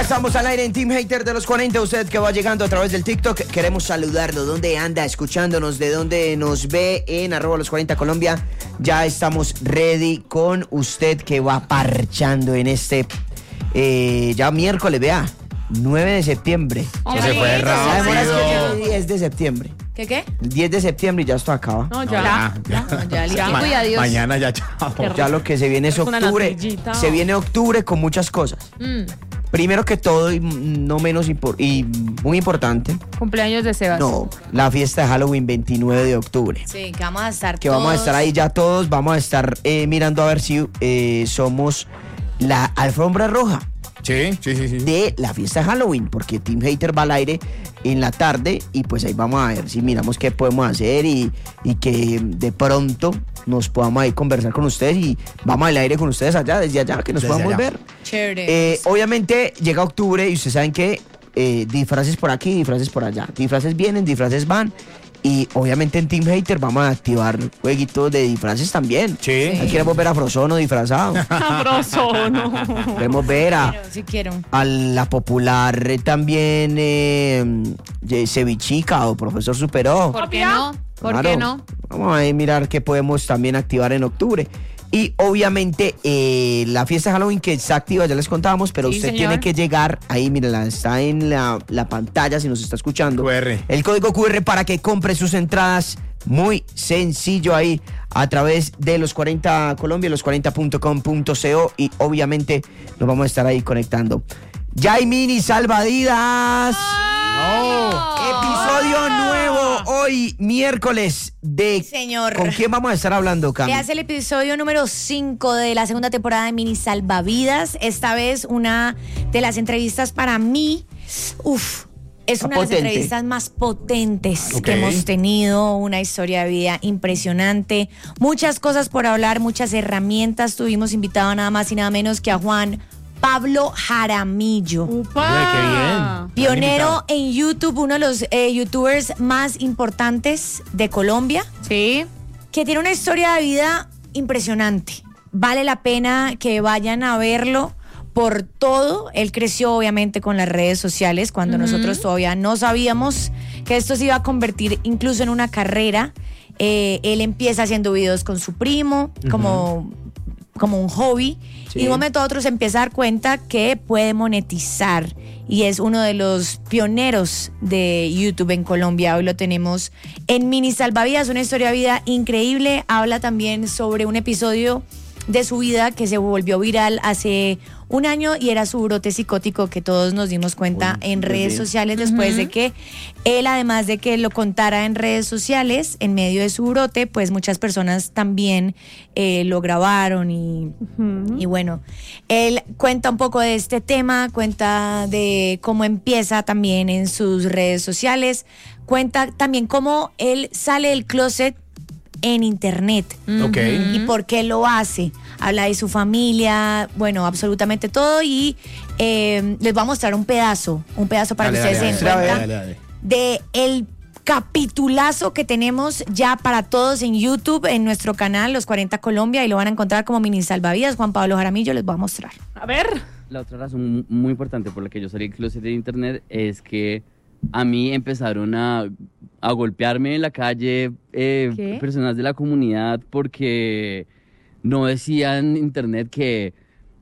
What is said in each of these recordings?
estamos al aire en Team Hater de los 40. Usted que va llegando a través del TikTok, queremos saludarlo. ¿Dónde anda escuchándonos? ¿De dónde nos ve? En @los40 Colombia. Ya estamos ready con usted que va parchando en este ya miércoles, vea, 9 de septiembre. Se fue rápido. El 10 de septiembre. ¿Qué? El 10 de septiembre y ya esto acaba. No, ya. Listo y adiós. Mañana ya, chao. Ya lo que se viene es octubre. Se viene octubre con muchas cosas. Primero que todo, y no menos y muy importante. Cumpleaños de Sebas. No, la fiesta de Halloween 29 de octubre. Sí, que vamos a estar Que todos. vamos a estar ahí ya todos. Vamos a estar mirando a ver si somos la alfombra roja. Sí. De la fiesta de Halloween, porque Team Hater va al aire en la tarde y pues ahí vamos a ver si miramos qué podemos hacer y que de pronto nos podamos ahí conversar con ustedes y vamos al aire con ustedes allá, desde allá, que nos Desde podamos allá. ver. Chévere. Obviamente llega octubre y ustedes saben que disfraces por aquí, disfraces por allá. Disfraces vienen, disfraces van. Y obviamente en Team Hater vamos a activar jueguitos de disfraces también. Sí. Ahí queremos ver a Frozono disfrazado. Sabroso, Queremos ver Sí quiero. a la popular también Cevichica o Profesor Superó. ¿Por qué no? ¿Por Claro. qué no? Vamos a mirar qué podemos también activar en octubre. Y obviamente la fiesta de Halloween que está activa, ya les contábamos, pero Sí, usted señor. tiene que llegar, ahí mírala, está en la pantalla si nos está escuchando. QR. El código QR para que compre sus entradas, muy sencillo ahí, a través de los 40 Colombia, los40.com.co y obviamente nos vamos a estar ahí conectando. Jaimini Salvavidas. Episodio nuevo hoy, miércoles de... Señor. ¿Con quién vamos a estar hablando, Cami? Le hace el episodio número 5 de la segunda temporada de Mini Salvavidas. Esta vez una de las entrevistas para mí, es una de las Potente. entrevistas más potentes Ok. que hemos tenido, una historia de vida impresionante, muchas cosas por hablar, muchas herramientas. Tuvimos invitado nada más y nada menos que a Juan Pablo Jaramillo. Oye, qué bien. Pionero en YouTube, uno de los youtubers más importantes de Colombia. Sí. Que tiene una historia de vida impresionante. Vale la pena que vayan a verlo por todo. Él creció obviamente con las redes sociales cuando nosotros todavía no sabíamos que esto se iba a convertir incluso en una carrera. Él empieza haciendo videos con su primo, como un hobby. Sí. Y de un momento a otro se empieza a dar cuenta que puede monetizar. Y es uno de los pioneros de YouTube en Colombia. Hoy lo tenemos en Mini Salvavidas, una historia de vida increíble. Habla también sobre un episodio de su vida que se volvió viral hace un año y era su brote psicótico que todos nos dimos cuenta en redes sociales después de que él, además de que lo contara en redes sociales en medio de su brote, pues muchas personas también lo grabaron y bueno, él cuenta un poco de este tema, cuenta de cómo empieza también en sus redes sociales, cuenta también cómo él sale del closet en internet. Ok. ¿Y por qué lo hace? Habla de su familia, bueno, absolutamente todo y les voy a mostrar un pedazo para que ustedes se den cuenta de el capitulazo que tenemos ya para todos en YouTube, en nuestro canal Los 40 Colombia, y lo van a encontrar como Mini Salvavidas. Juan Pablo Jaramillo les voy a mostrar. A ver. La otra razón muy importante por la que yo salí del closet de internet es que a mí empezaron a golpearme en la calle personas de la comunidad porque no decían en internet que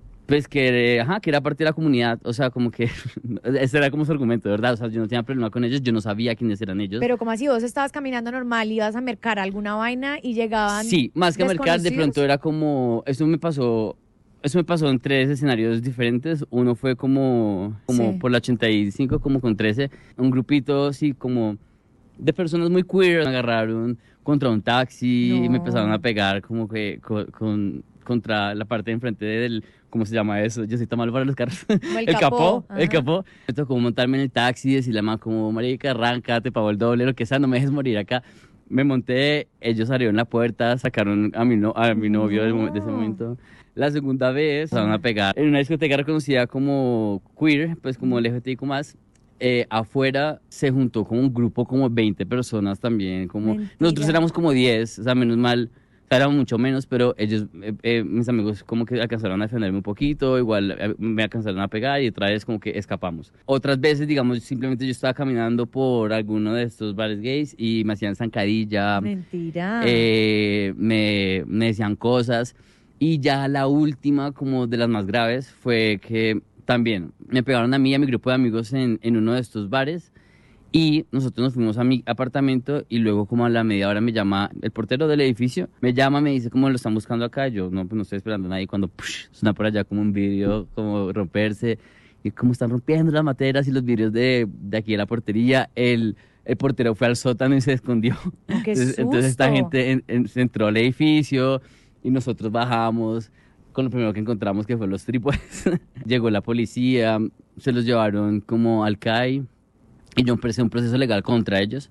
era parte de la comunidad, o sea, como que ese era como su argumento, ¿verdad? O sea, yo no tenía problema con ellos, yo no sabía quiénes eran ellos. Pero como así, vos estabas caminando normal, ibas a mercar alguna vaina y llegaban. Sí, más que mercar, de pronto era como, eso me pasó en 3 escenarios diferentes. Uno fue como Sí. por la 85, como con 13, un grupito, sí, como de personas muy queer, me agarraron contra un taxi y me empezaron a pegar como que contra la parte de enfrente del, ¿cómo se llama eso? Yo soy tan malo para los carros. El capó. El capó. Me tocó montarme en el taxi y decirle a la mamá como, marica, arranca, te pago el doble, lo que sea, no me dejes morir acá. Me monté, ellos abrieron la puerta, sacaron a mi novio de ese momento. La segunda vez se van a pegar en una discoteca reconocida como queer, pues como LGBTIQ+. Afuera se juntó como un grupo como 20 personas también, como nosotros éramos como 10, o sea, menos mal, o Era mucho menos, pero ellos, mis amigos, como que alcanzaron a defenderme un poquito, igual me alcanzaron a pegar y otra vez como que escapamos. Otras veces, digamos, simplemente yo estaba caminando por alguno de estos bares gays y me hacían zancadilla. Mentira. Me decían cosas. Y ya la última, como de las más graves, fue que también me pegaron a mí y a mi grupo de amigos en uno de estos bares. Y nosotros nos fuimos a mi apartamento y luego como a la media hora me llama el portero del edificio, me dice como lo están buscando acá, yo no, pues no estoy esperando a nadie, cuando suena por allá como un vidrio, como romperse, y como están rompiendo las materas y los vidrios de aquí de la portería, el portero fue al sótano y se escondió. ¡Qué susto! Entonces esta gente entró al edificio y nosotros bajamos con lo primero que encontramos, que fue los trípodes. Llegó la policía, se los llevaron como al CAI. Y yo empecé un proceso legal contra ellos.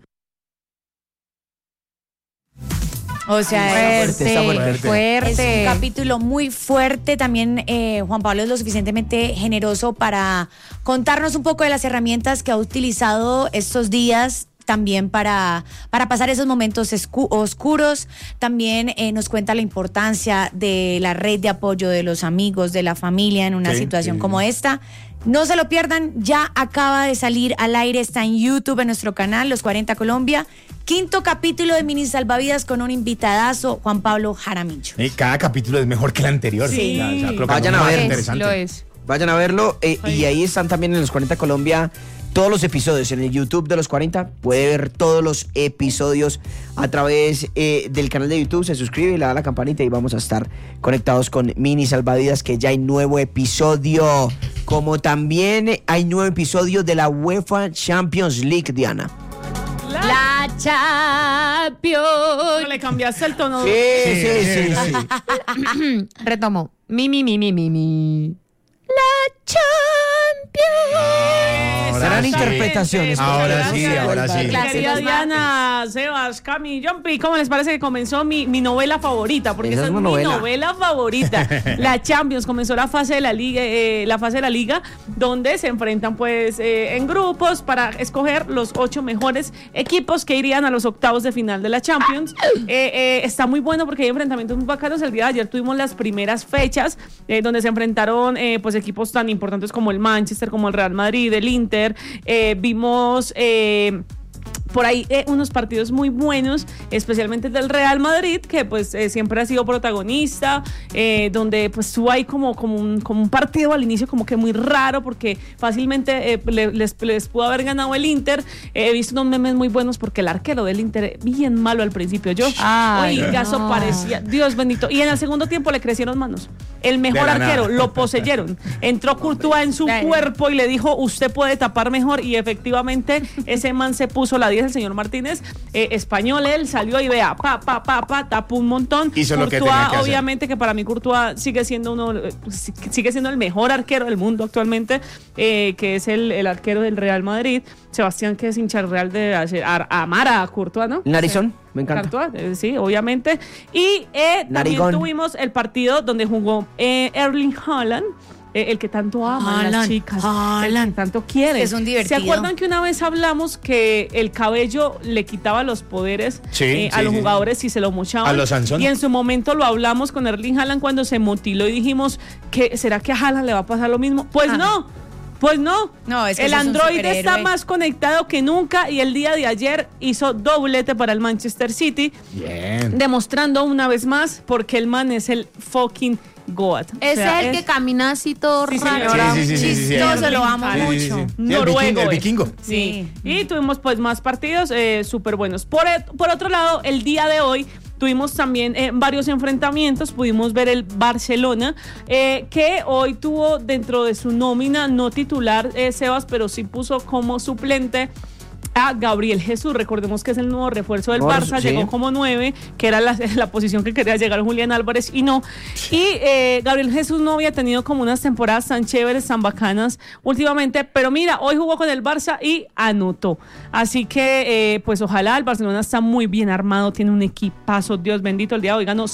O sea, Fuerte. Es un capítulo muy fuerte. También Juan Pablo es lo suficientemente generoso para contarnos un poco de las herramientas que ha utilizado estos días también para pasar esos momentos oscuros. También nos cuenta la importancia de la red de apoyo de los amigos, de la familia en una situación como esta. No se lo pierdan, ya acaba de salir al aire, está en YouTube, en nuestro canal, Los 40 Colombia. 5º capítulo de Mini Salvavidas con un invitadazo, Juan Pablo Jaramillo. Cada capítulo es mejor que el anterior. Sí. Vayan a verlo. Lo es. Vayan a verlo y ahí están también en Los 40 Colombia todos los episodios. En el YouTube de Los 40 puede ver todos los episodios a través del canal de YouTube. Se suscribe y le da la campanita y vamos a estar conectados con Mini Salvavidas, que ya hay nuevo episodio. Como también hay nuevo episodio de la UEFA Champions League, Diana. La Champions. No le cambiaste el tono. Sí. Retomo. Mi. La Champions. Serán interpretaciones. Ahora sí. Querida Diana, Sebas, Cami, Jumpy, ¿cómo les parece que comenzó mi novela favorita? Porque esa es mi novela favorita. La Champions, comenzó la fase de la liga, donde se enfrentan pues en grupos para escoger los 8 mejores equipos que irían a los octavos de final de la Champions. Está muy bueno porque hay enfrentamientos muy bacanos. El día de ayer tuvimos las primeras fechas donde se enfrentaron pues equipos tan importantes como el Manchester, como el Real Madrid, el Inter. Vimos por ahí unos partidos muy buenos, especialmente del Real Madrid, que pues siempre ha sido protagonista, donde pues tuvo ahí como un partido al inicio como que muy raro, porque fácilmente les pudo haber ganado el Inter. He visto unos memes muy buenos porque el arquero del Inter bien malo al principio. Eso parecía, Dios bendito. Y en el segundo tiempo le crecieron manos. El mejor arquero, lo poseyeron. Entró Courtois en su cuerpo y le dijo, usted puede tapar mejor, y efectivamente ese man se puso la 10, el señor Martínez, español, él salió y vea, tapó un montón. Hizo lo que Courtois, tenía que hacer. obviamente que para mí Courtois sigue siendo el mejor arquero del mundo actualmente, que es el arquero del Real Madrid. Sebastián, que es hincha real de amar a Courtois, ¿no? Narizón, me encanta. Courtois, sí, obviamente. Y también tuvimos el partido donde jugó Erling Haaland, el que tanto ama a las chicas, el que tanto quiere. Es un divertido. ¿Se acuerdan que una vez hablamos que el cabello le quitaba los poderes a los jugadores si se lo mochaban? A los Sansón. Y en su momento lo hablamos con Erling Haaland cuando se mutiló y dijimos, ¿será que a Haaland le va a pasar lo mismo? Pues no, es que el Android está más conectado que nunca, y el día de ayer hizo doblete para el Manchester City. Bien. Demostrando una vez más porque el man es el fucking GOAT. Ese es el que camina así todo raro. Chistoso, lo amo mucho. Noruego. El vikingo. Sí. Y tuvimos pues más partidos súper buenos. Por otro lado, el día de hoy tuvimos también varios enfrentamientos. Pudimos ver el Barcelona, que hoy tuvo dentro de su nómina, no titular, Sebas, pero sí puso como suplente a Gabriel Jesús. Recordemos que es el nuevo refuerzo del Barça, llegó como 9, que era la posición que quería llegar Julián Álvarez y no. Y Gabriel Jesús no había tenido como unas temporadas tan chéveres, tan bacanas últimamente, pero mira, hoy jugó con el Barça y anotó. Así que pues ojalá. El Barcelona está muy bien armado, tiene un equipazo, Dios bendito. El día de hoy ganó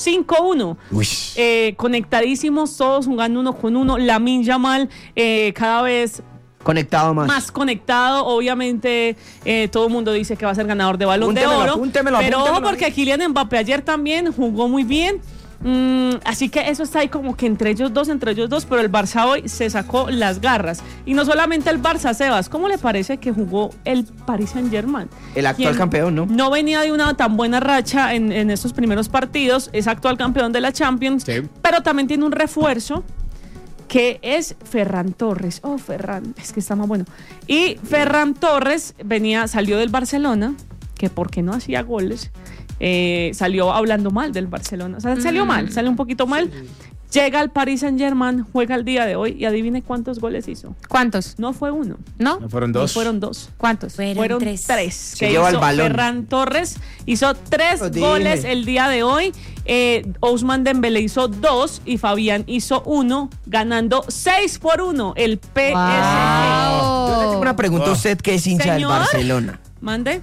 5-1. Conectadísimos todos, jugando uno con uno. Lamine Yamal cada vez Conectado más. Más conectado, obviamente todo el mundo dice que va a ser ganador de Balón de Oro. Apúntemelo, pero ojo porque Kylian Mbappé ayer también jugó muy bien. Así que eso está ahí como que entre ellos dos, pero el Barça hoy se sacó las garras. Y no solamente el Barça, Sebas, ¿cómo le parece que jugó el Paris Saint-Germain? El actual campeón, ¿no? No venía de una tan buena racha en estos primeros partidos, es actual campeón de la Champions, sí. Pero también tiene un refuerzo que es Ferran Torres. Oh, Ferran, es que está más bueno. Y Ferran Torres salió del Barcelona, que porque no hacía goles, salió hablando mal del Barcelona. O sea, salió un poquito mal. Sí. Llega al Paris Saint-Germain, juega el día de hoy y adivine cuántos goles hizo. ¿Cuántos? No fue uno. ¿No? ¿No fueron dos? No fueron dos. ¿Cuántos? Fueron tres. Se lleva el balón. Ferran Torres hizo 3 goles el día de hoy. Ousmane Dembélé hizo 2 y Fabián hizo 1, ganando 6-1 el PSG. Wow. Yo le tengo una pregunta a usted que es hincha del Barcelona. Mande.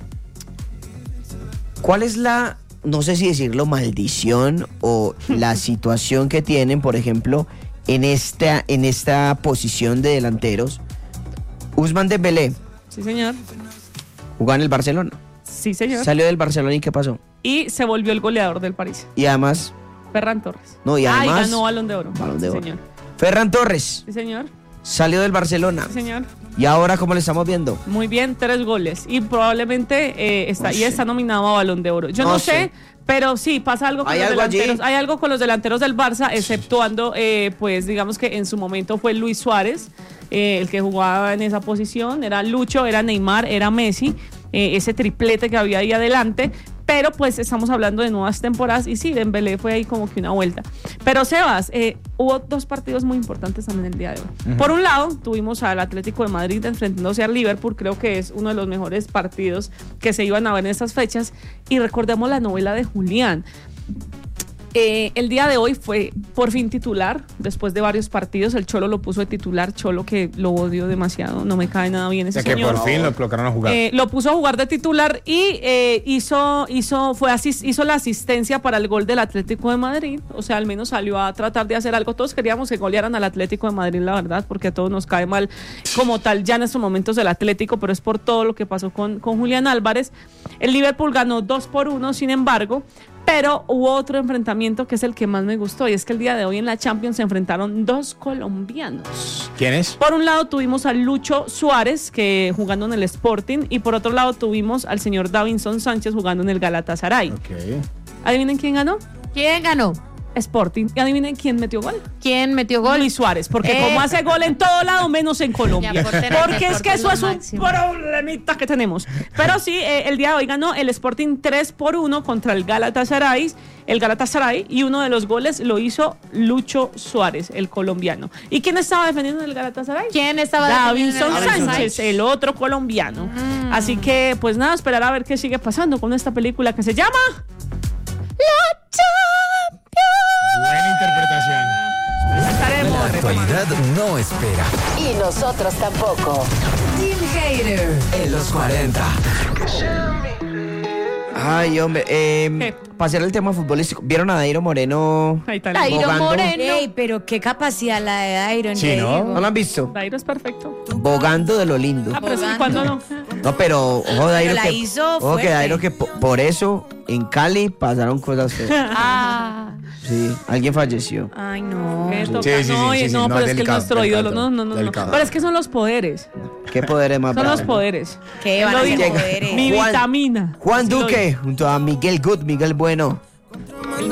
¿Cuál es la, no sé si decirlo, maldición o la situación que tienen, por ejemplo, en esta posición de delanteros? Ousmane Dembélé. Sí, señor. Jugaba en el Barcelona. Sí, señor. Salió del Barcelona y ¿qué pasó? Y se volvió el goleador del París. Y además... Ferran Torres. No, y además... ganó Balón de Oro. Balón de Oro. Señor. Ferran Torres. Sí, señor. Salió del Barcelona. Sí, señor. ¿Y ahora cómo le estamos viendo? Muy bien, 3 goles. Y probablemente está nominado a Balón de Oro. Yo no sé, pero sí, pasa algo con los delanteros. Hay algo con los delanteros del Barça, exceptuando, pues digamos que en su momento fue Luis Suárez, el que jugaba en esa posición. Era Lucho, era Neymar, era Messi. Ese triplete que había ahí adelante, pero pues estamos hablando de nuevas temporadas y sí, Dembélé fue ahí como que una vuelta. Pero Sebas, hubo 2 partidos muy importantes también el día de hoy. Por un lado, tuvimos al Atlético de Madrid enfrentándose al Liverpool, creo que es uno de los mejores partidos que se iban a ver en estas fechas, y recordemos la novela de Julián. El día de hoy fue por fin titular, después de varios partidos. El Cholo lo puso de titular, Cholo que lo odio demasiado, no me cae nada bien ese señor. Que por fin lo colocaron a jugar. Lo puso a jugar de titular y hizo la asistencia para el gol del Atlético de Madrid. O sea, al menos salió a tratar de hacer algo. Todos queríamos que golearan al Atlético de Madrid, la verdad, porque a todos nos cae mal como tal ya en estos momentos el Atlético, pero es por todo lo que pasó con Julián Álvarez. El Liverpool ganó 2-1, sin embargo. Pero hubo otro enfrentamiento que es el que más me gustó, y es que el día de hoy en la Champions se enfrentaron 2 colombianos. ¿Quiénes? Por un lado tuvimos a Lucho Suárez, que jugando en el Sporting, y por otro lado tuvimos al señor Davinson Sánchez jugando en el Galatasaray. Okay. ¿Adivinen quién ganó? ¿Quién ganó? Sporting. ¿Y adivinen quién metió gol? ¿Quién metió gol? Luis Suárez, porque como hace gol en todo lado menos en Colombia. Porque es que eso es un problemita que tenemos. Pero sí, el día de hoy ganó el Sporting 3-1 contra el Galatasaray, y uno de los goles lo hizo Lucho Suárez, el colombiano. ¿Y quién estaba defendiendo el Galatasaray? ¿Quién estaba defendiendo? Davinson Sánchez, el otro colombiano. Así que, pues nada, esperar a ver qué sigue pasando con esta película que se llama La Champions. Buena interpretación. La actualidad no espera. Y nosotros tampoco. Team Hater en los 40. Ay, hombre, para hacer el tema futbolístico, ¿vieron a Dairo Moreno? Dairo Moreno. Ey, pero qué capacidad la de Dairo. Sí, ¿no? ¿No lo han visto? Dairo es perfecto. Bogando de lo lindo. Pero sí, ¿cuándo no? No, pero ojo, Dairo, la hizo ojo que Dairo que por eso en Cali pasaron cosas feas. Sí, alguien falleció. Ay, no. No, pero es que es nuestro ídolo. No. Pero es que son los poderes. ¿Qué poderes más? Son los poderes. ¿Qué van a ser poderes? Mi vitamina. Juan Duque, junto a Miguel Bueno.